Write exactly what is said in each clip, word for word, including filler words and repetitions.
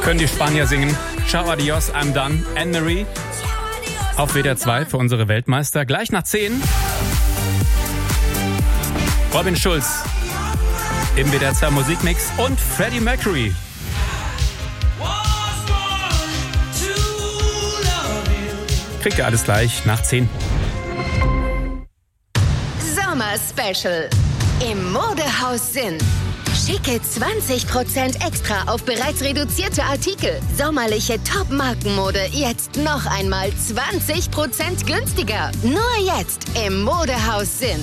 Können die Spanier singen. Ciao, adios, I'm done. Anne-Marie auf W D R zwei für unsere Weltmeister. Gleich nach zehn. Robin Schulz im W D R zwei Musikmix und Freddie Mercury. Kriegt ihr alles gleich nach zehn. Sommer Special im Modehaus Sinn. Schicke zwanzig Prozent extra auf bereits reduzierte Artikel. Sommerliche Top-Markenmode jetzt noch einmal zwanzig Prozent günstiger. Nur jetzt im Modehaus Sinn.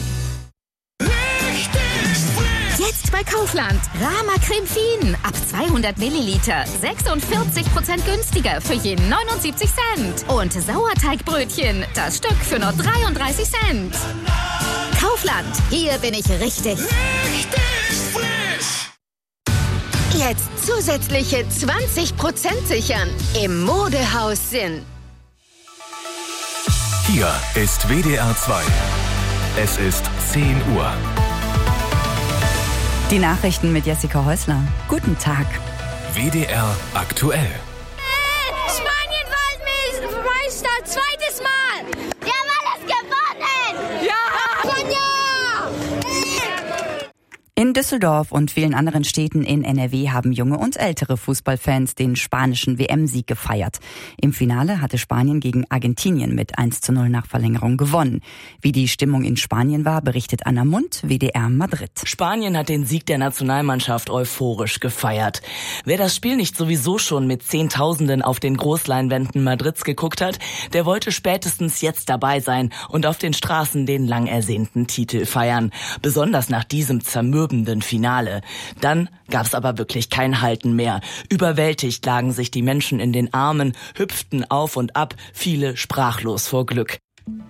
Jetzt bei Kaufland. Rama Creme Fien ab zweihundert Milliliter. sechsundvierzig Prozent günstiger für je neunundsiebzig Cent. Und Sauerteigbrötchen, das Stück für nur dreiunddreißig Cent. Kaufland, hier bin ich richtig. Richtig frisch. Jetzt zusätzliche zwanzig Prozent sichern im Modehaus Sinn. Hier ist W D R zwei. Es ist zehn Uhr. Die Nachrichten mit Jessica Häusler. Guten Tag. W D R aktuell. Spanien Waldmeister, zweites Mal. Wir haben alles gewonnen. Ja. Sonja. In Düsseldorf und vielen anderen Städten in N R W haben junge und ältere Fußballfans den spanischen W M-Sieg gefeiert. Im Finale hatte Spanien gegen Argentinien mit eins zu null nach Verlängerung gewonnen. Wie die Stimmung in Spanien war, berichtet Anna Mund, W D R Madrid. Spanien hat den Sieg der Nationalmannschaft euphorisch gefeiert. Wer das Spiel nicht sowieso schon mit Zehntausenden auf den Großleinwänden Madrids geguckt hat, der wollte spätestens jetzt dabei sein und auf den Straßen den lang ersehnten Titel feiern. Besonders nach diesem zermürbenden Finale. Dann gab's aber wirklich kein Halten mehr. Überwältigt lagen sich die Menschen in den Armen, hüpften auf und ab, viele sprachlos vor Glück.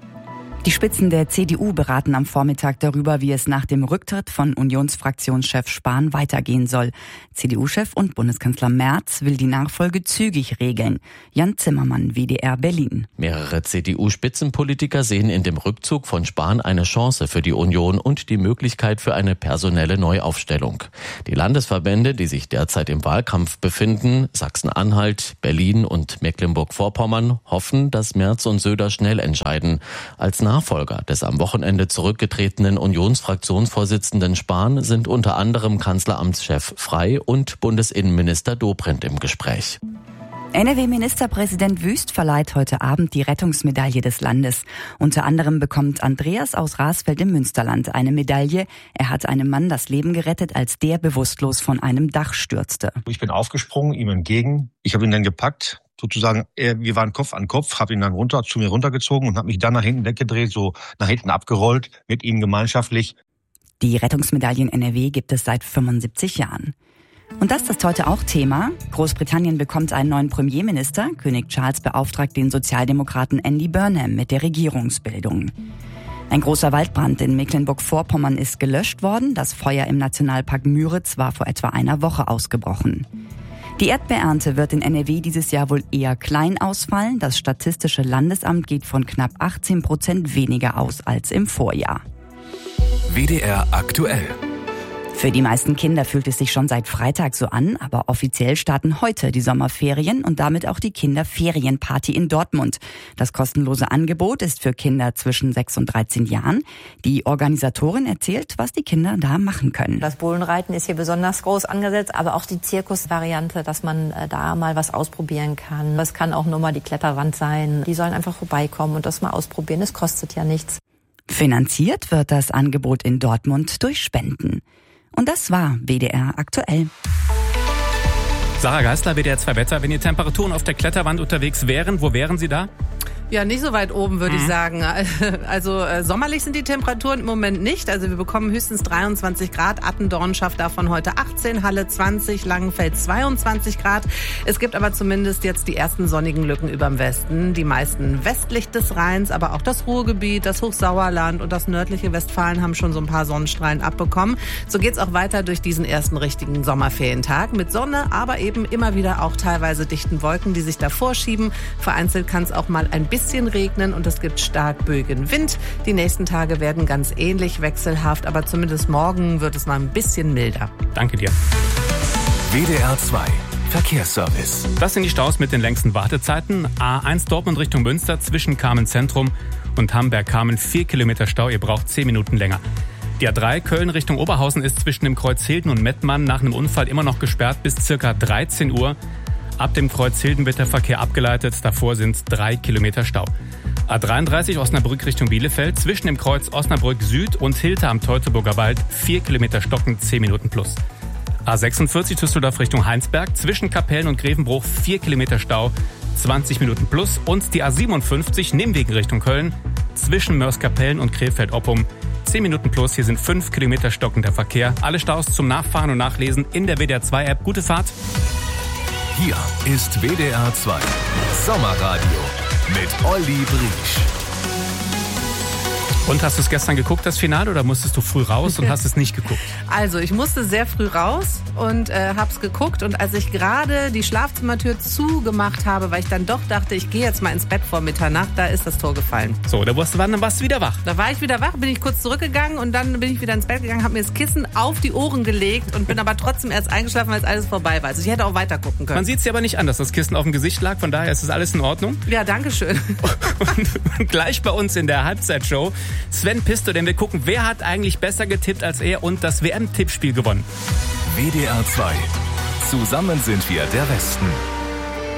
Die Spitzen der C D U beraten am Vormittag darüber, wie es nach dem Rücktritt von Unionsfraktionschef Spahn weitergehen soll. C D U-Chef und Bundeskanzler Merz will die Nachfolge zügig regeln. Jan Zimmermann, W D R Berlin. Mehrere C D U-Spitzenpolitiker sehen in dem Rückzug von Spahn eine Chance für die Union und die Möglichkeit für eine personelle Neuaufstellung. Die Landesverbände, die sich derzeit im Wahlkampf befinden, Sachsen-Anhalt, Berlin und Mecklenburg-Vorpommern, hoffen, dass Merz und Söder schnell entscheiden. Als Nachfolger des am Wochenende zurückgetretenen Unionsfraktionsvorsitzenden Spahn sind unter anderem Kanzleramtschef Frey und Bundesinnenminister Dobrindt im Gespräch. N R W-Ministerpräsident Wüst verleiht heute Abend die Rettungsmedaille des Landes. Unter anderem bekommt Andreas aus Rasfeld im Münsterland eine Medaille. Er hat einem Mann das Leben gerettet, als der bewusstlos von einem Dach stürzte. Ich bin aufgesprungen, ihm entgegen. Ich habe ihn dann gepackt. Sozusagen, wir waren Kopf an Kopf, habe ihn dann runter zu mir runtergezogen und habe mich dann nach hinten weggedreht, so nach hinten abgerollt, mit ihm gemeinschaftlich. Die Rettungsmedaille in N R W gibt es seit fünfundsiebzig Jahren. Und das ist heute auch Thema. Großbritannien bekommt einen neuen Premierminister. König Charles beauftragt den Sozialdemokraten Andy Burnham mit der Regierungsbildung. Ein großer Waldbrand in Mecklenburg-Vorpommern ist gelöscht worden. Das Feuer im Nationalpark Müritz war vor etwa einer Woche ausgebrochen. Die Erdbeerernte wird in N R W dieses Jahr wohl eher klein ausfallen. Das Statistische Landesamt geht von knapp achtzehn Prozent weniger aus als im Vorjahr. W D R aktuell. Für die meisten Kinder fühlt es sich schon seit Freitag so an, aber offiziell starten heute die Sommerferien und damit auch die Kinderferienparty in Dortmund. Das kostenlose Angebot ist für Kinder zwischen sechs und dreizehn Jahren. Die Organisatorin erzählt, was die Kinder da machen können. Das Bullenreiten ist hier besonders groß angesetzt, aber auch die Zirkusvariante, dass man da mal was ausprobieren kann. Das kann auch nur mal die Kletterwand sein. Die sollen einfach vorbeikommen und das mal ausprobieren. Es kostet ja nichts. Finanziert wird das Angebot in Dortmund durch Spenden. Und das war W D R aktuell. Sarah Geisler, W D R zwei Wetter. Wenn die Temperaturen auf der Kletterwand unterwegs wären, wo wären Sie da? Ja, nicht so weit oben, würde mhm. ich sagen. Also äh, sommerlich sind die Temperaturen im Moment nicht. Also wir bekommen höchstens dreiundzwanzig Grad. Attendorn schafft davon heute achtzehn, Halle zwanzig, Langenfeld zweiundzwanzig Grad. Es gibt aber zumindest jetzt die ersten sonnigen Lücken überm Westen. Die meisten westlich des Rheins, aber auch das Ruhrgebiet, das Hochsauerland und das nördliche Westfalen haben schon so ein paar Sonnenstrahlen abbekommen. So geht's auch weiter durch diesen ersten richtigen Sommerferientag mit Sonne, aber eben immer wieder auch teilweise dichten Wolken, die sich davor schieben. Vereinzelt kann es auch mal ein bisschen bisschen regnen und es gibt stark böigen Wind. Die nächsten Tage werden ganz ähnlich wechselhaft, aber zumindest morgen wird es mal ein bisschen milder. Danke dir. W D R zwei. Verkehrsservice. Das sind die Staus mit den längsten Wartezeiten. A eins Dortmund Richtung Münster zwischen Kamen Zentrum und Hamberg-Kamen vier Kilometer Stau. Ihr braucht zehn Minuten länger. Die A drei Köln Richtung Oberhausen ist zwischen dem Kreuz Hilden und Mettmann nach einem Unfall immer noch gesperrt bis circa dreizehn Uhr. Ab dem Kreuz Hilden wird der Verkehr abgeleitet. Davor sind es drei Kilometer Stau. A dreiunddreißig Osnabrück Richtung Bielefeld zwischen dem Kreuz Osnabrück Süd und Hilter am Teutoburger Wald vier Kilometer stocken, zehn Minuten plus. A sechsundvierzig Düsseldorf Richtung Heinsberg zwischen Kapellen und Grevenbruch vier Kilometer Stau, zwanzig Minuten plus. Und die A siebenundfünfzig Nimwegen Richtung Köln zwischen Mörs-Kapellen und Krefeld-Oppum zehn Minuten plus. Hier sind fünf Kilometer stockender Verkehr. Alle Staus zum Nachfahren und Nachlesen in der W D R zwei App. Gute Fahrt. Hier ist W D R zwei Sommerradio mit Olli Briesch. Und hast du es gestern geguckt, das Finale, oder musstest du früh raus und hast es nicht geguckt? Also ich musste sehr früh raus und äh, hab's geguckt. Und als ich gerade die Schlafzimmertür zugemacht habe, weil ich dann doch dachte, ich gehe jetzt mal ins Bett vor Mitternacht, da ist das Tor gefallen. So, da warst du, dann warst du wieder wach. Da war ich wieder wach, bin ich kurz zurückgegangen und dann bin ich wieder ins Bett gegangen, habe mir das Kissen auf die Ohren gelegt und bin aber trotzdem erst eingeschlafen, als alles vorbei war. Also ich hätte auch weiter gucken können. Man sieht es ja aber nicht an, dass das Kissen auf dem Gesicht lag, von daher ist das alles in Ordnung. Ja, danke schön. Und gleich bei uns in der Halbzeitshow Sven Pisto, denn wir gucken, wer hat eigentlich besser getippt als er und das W M-Tippspiel gewonnen. W D R zwei. Zusammen sind wir der Westen.